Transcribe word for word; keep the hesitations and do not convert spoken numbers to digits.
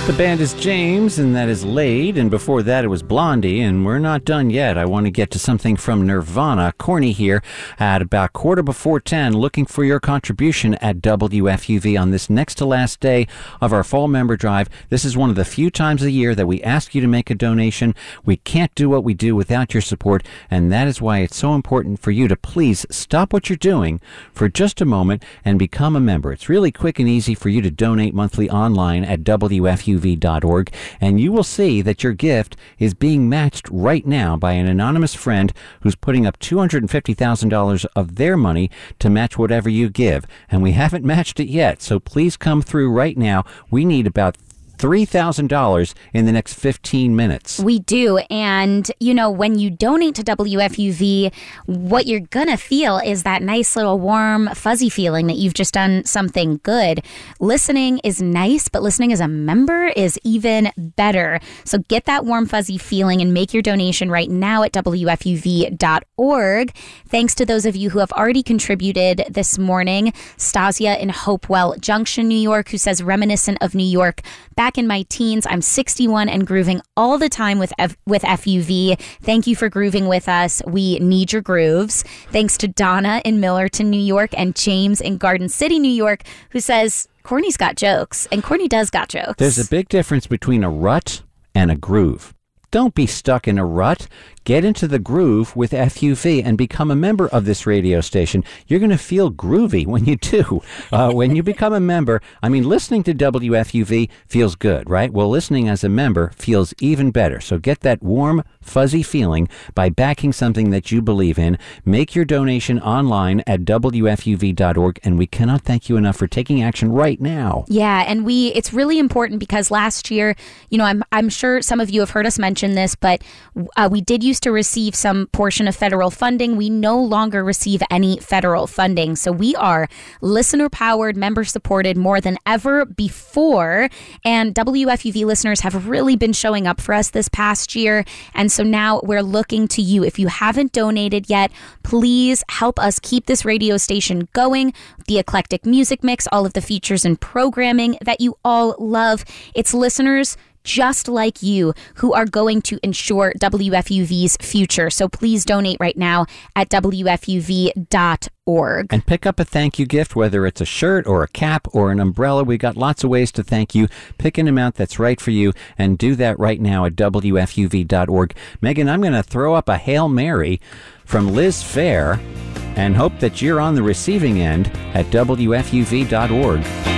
The band is James, and that is Laid, and before that it was Blondie, and we're not done yet. I want to get to something from Nirvana. Corny here at about quarter before ten, looking for your contribution at W F U V on this next to last day of our fall member drive. This is one of the few times a year that we ask you to make a donation. We can't do what we do without your support, and that is why it's so important for you to please stop what you're doing for just a moment and become a member. It's really quick and easy for you to donate monthly online at W F U V dot org, and you will see that your gift is being matched right now by an anonymous friend who's putting up two hundred fifty thousand dollars of their money to match whatever you give. And we haven't matched it yet, so please come through right now. We need about three thousand dollars in the next fifteen minutes. We do. And, you know, when you donate to W F U V, what you're going to feel is that nice little warm, fuzzy feeling that you've just done something good. Listening is nice, but listening as a member is even better. So get that warm, fuzzy feeling and make your donation right now at W F U V dot org. Thanks to those of you who have already contributed this morning. Stasia in Hopewell Junction, New York, who says, reminiscent of New York. Back in my teens, I'm sixty-one and grooving all the time with F- with F U V. Thank you for grooving with us. We need your grooves. Thanks to Donna in Millerton, New York, and James in Garden City, New York, who says, Corny's got jokes. And Corny does got jokes. There's a big difference between a rut and a groove. Don't be stuck in a rut. Get into the groove with F U V and become a member of this radio station. You're going to feel groovy when you do. Uh, when you become a member, I mean, listening to W F U V feels good, right? Well, listening as a member feels even better. So get that warm, fuzzy feeling by backing something that you believe in. Make your donation online at W F U V dot org, and we cannot thank you enough for taking action right now. Yeah, and we it's really important because last year, you know, I'm I'm sure some of you have heard us mention this, but uh, we did use to receive some portion of federal funding. We no longer receive any federal funding. So we are listener powered, member supported more than ever before. And W F U V listeners have really been showing up for us this past year. And so now we're looking to you. If you haven't donated yet, please help us keep this radio station going. The eclectic music mix, all of the features and programming that you all love. It's listeners just like you who are going to ensure W F U V's future. So please donate right now at W F U V dot org. And pick up a thank you gift, whether it's a shirt or a cap or an umbrella. We got lots of ways to thank you. Pick an amount that's right for you and do that right now at W F U V dot org. Megan, I'm going to throw up a Hail Mary from Liz Fair and hope that you're on the receiving end at W F U V dot org.